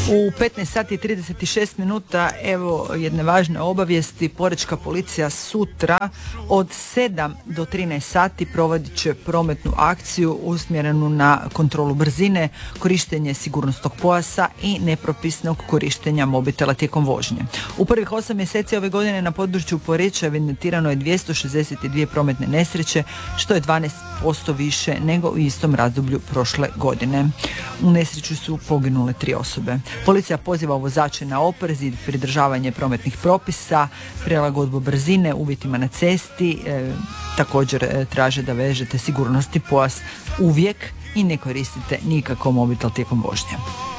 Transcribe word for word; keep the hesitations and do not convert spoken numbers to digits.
U petnaest sati i trideset šest minuta evo jedne važne obavijesti. Porečka policija sutra od sedam do trinaest sati provodit će prometnu akciju usmjerenu na kontrolu brzine, korištenje sigurnosnog pojasa i nepropisnog korištenja mobitela tijekom vožnje. U prvih osam mjeseci ove godine na području Poreča evidentirano je dvjesto šezdeset dvije prometne nesreće, što je dvanaest posto više nego u istom razdoblju prošle godine. U nesreću su poginule tri osobe. Policija poziva vozače na oprez i pridržavanje prometnih propisa, prilagodbu brzine uvjetima na cesti, e, također e, traže da vežete sigurnosni pojas uvijek i ne koristite nikako mobitel tijekom vožnje.